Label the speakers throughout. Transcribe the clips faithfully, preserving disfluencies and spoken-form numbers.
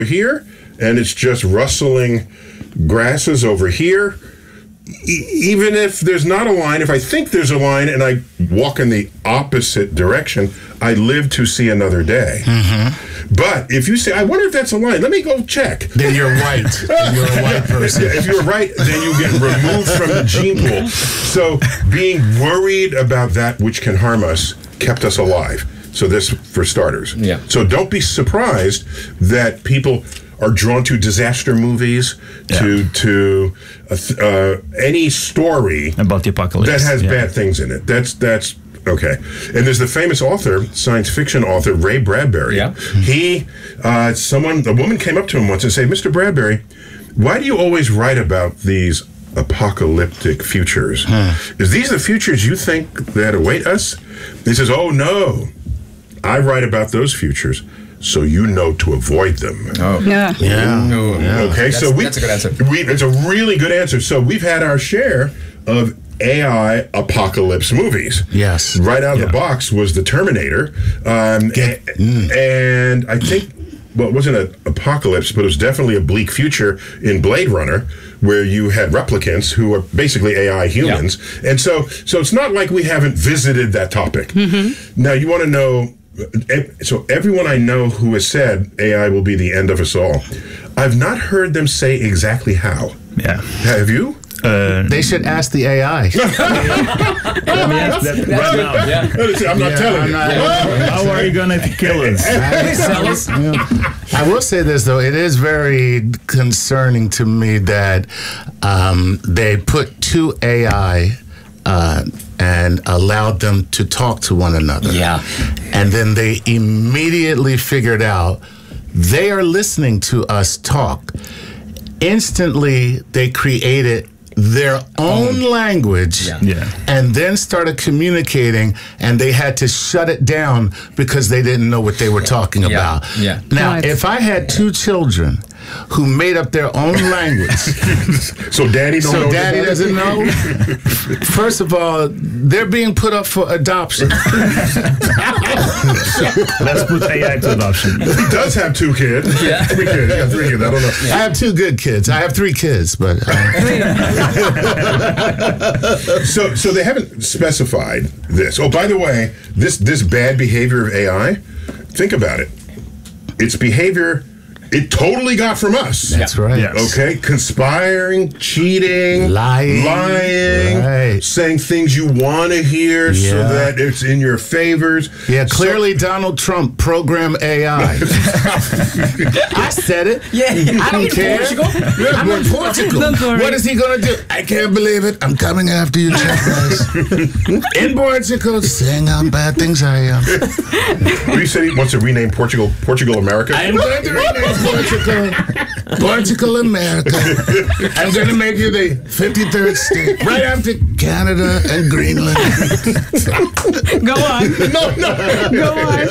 Speaker 1: here, and it's just rustling grasses over here. E- even if there's not a line, if I think there's a line and I walk in the opposite direction, I live to see another day. Mm-hmm. But if you say, I wonder if that's a line, let me go check.
Speaker 2: Then you're white. Then you're a white person.
Speaker 1: If you're right, then you get removed from the gene pool. So being worried about that which can harm us kept us alive. So this for starters.
Speaker 3: Yeah.
Speaker 1: So don't be surprised that people are drawn to disaster movies, yeah. to to uh, uh, any story
Speaker 4: about the apocalypse
Speaker 1: that has
Speaker 4: yeah.
Speaker 1: bad things in it. That's that's okay. And there's the famous author, science fiction author Ray Bradbury.
Speaker 3: Yeah.
Speaker 1: He, uh, someone, a woman came up to him once and said, "Mister Bradbury, why do you always write about these apocalyptic futures?
Speaker 2: Huh.
Speaker 1: Is these the futures you think that await us?" He says, "Oh no, I write about those futures so you know to avoid them."
Speaker 3: Oh.
Speaker 5: Yeah.
Speaker 2: Yeah.
Speaker 3: No.
Speaker 2: Yeah.
Speaker 1: Okay,
Speaker 3: That's,
Speaker 1: so we,
Speaker 3: that's a good answer.
Speaker 1: We, it's a really good answer. So we've had our share of A I apocalypse movies.
Speaker 2: Yes.
Speaker 1: Right out of
Speaker 4: Yeah.
Speaker 1: the box was the Terminator. Um,
Speaker 2: Get-
Speaker 1: and,
Speaker 2: mm.
Speaker 1: and I think, well, it wasn't an apocalypse, but it was definitely a bleak future in Blade Runner, where you had replicants who are basically A I humans. Yeah. And so, so it's not like we haven't visited that topic. Mm-hmm. Now, you want to know, so everyone I know who has said A I will be the end of us all, I've not heard them say exactly how.
Speaker 4: Yeah.
Speaker 1: Have you?
Speaker 4: Uh,
Speaker 2: They should ask the A I.
Speaker 4: let me ask that right now.
Speaker 3: Yeah.
Speaker 1: I'm not
Speaker 2: Yeah,
Speaker 1: telling
Speaker 2: I'm
Speaker 1: you.
Speaker 2: not-
Speaker 4: How are you gonna kill us?
Speaker 2: I will say this, though. It is very concerning to me that um, they put two A I uh, and allowed them to talk to one another.
Speaker 3: Yeah.
Speaker 2: And then they immediately figured out they are listening to us talk. Instantly, they created their own language
Speaker 3: Yeah.
Speaker 4: Yeah.
Speaker 2: and then started communicating, and they had to shut it down because they didn't know what they were talking
Speaker 3: Yeah.
Speaker 2: about.
Speaker 3: Yeah.
Speaker 2: Now,
Speaker 5: Right.
Speaker 2: if I had two children who made up their own language,
Speaker 1: So daddy don't know.
Speaker 2: so daddy doesn't know, first of all, they're being put up for adoption.
Speaker 4: Let's put A I to adoption.
Speaker 1: He does have two kids.
Speaker 3: Yeah.
Speaker 1: Three kids. Yeah, three kids. I don't know.
Speaker 2: I have two good kids. I have three kids, but uh,
Speaker 1: So, so they haven't specified this. Oh, by the way, this this bad behavior of A I, think about it. It's behavior it totally got from us.
Speaker 2: that's right.
Speaker 4: Yes.
Speaker 1: Okay, conspiring, cheating,
Speaker 2: Lying.
Speaker 1: lying,
Speaker 2: Right.
Speaker 1: saying things you want to hear so
Speaker 2: Yeah.
Speaker 1: that it's in your favors.
Speaker 2: Yeah,
Speaker 1: So-
Speaker 2: clearly Donald Trump programmed A I. I said it.
Speaker 5: Yeah.
Speaker 2: I don't care.
Speaker 3: Portugal?
Speaker 2: I'm in Portugal.
Speaker 5: Don't worry.
Speaker 2: What is he going to do? I can't believe it. I'm coming after you, guys. In Portugal, saying how bad things I am.
Speaker 1: You said he wants to rename Portugal Portugal America.
Speaker 2: I'm going to rename Portugal Portugal America. I'm going to make you the fifty-third state, right after Canada and Greenland.
Speaker 5: Go on.
Speaker 1: no, no.
Speaker 5: Go on.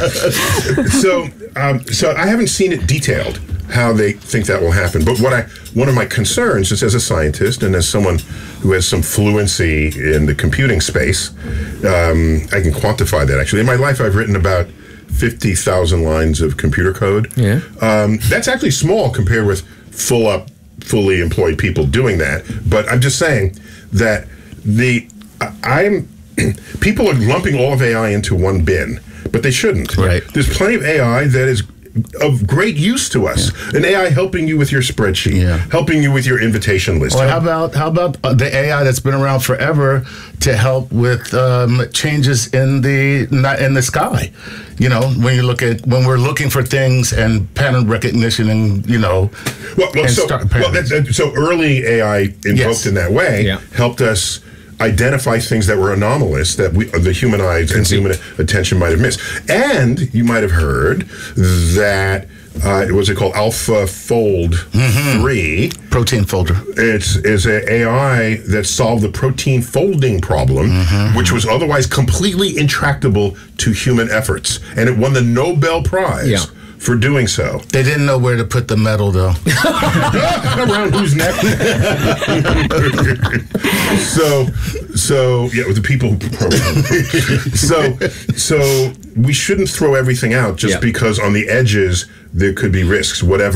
Speaker 1: So, um, so I haven't seen it detailed how they think that will happen. But what I, one of my concerns is, as a scientist and as someone who has some fluency in the computing space, um, I can quantify that. Actually, in my life, I've written about fifty thousand lines of computer code.
Speaker 3: Yeah.
Speaker 1: Um, that's actually small compared with full up, fully employed people doing that. But I'm just saying that the I- I'm people are lumping all of A I into one bin, but they shouldn't.
Speaker 2: Right.
Speaker 1: There's plenty of A I that is of great use to us. Yeah. An A I helping you with your spreadsheet,
Speaker 2: Yeah.
Speaker 1: helping you with your invitation list.
Speaker 2: Well, how about how about uh, the A I that's been around forever to help with um, changes in the not in the sky? You know, when you look at when we're looking for things and pattern recognition, and you know,
Speaker 1: well, well,
Speaker 2: and
Speaker 1: so,
Speaker 2: start
Speaker 1: well
Speaker 2: patterns.
Speaker 1: that's, so early A I invoked
Speaker 2: Yes.
Speaker 1: in that way
Speaker 3: Yeah.
Speaker 1: helped us identify things that were anomalous that we, the human eyes and human attention might have missed. And you might have heard that uh, was it called AlphaFold
Speaker 2: Mm-hmm.
Speaker 1: three?
Speaker 2: Protein folder.
Speaker 1: It's is an A I that solved the protein folding problem,
Speaker 2: Mm-hmm.
Speaker 1: which was otherwise completely intractable to human efforts, and it won the Nobel Prize.
Speaker 3: Yeah.
Speaker 1: For doing so.
Speaker 2: They didn't know where to put the metal, though.
Speaker 1: Around whose neck? so, So yeah, with the people who program. so so we shouldn't throw everything out just
Speaker 3: Yeah.
Speaker 1: because on the edges there could be risks. Whatever.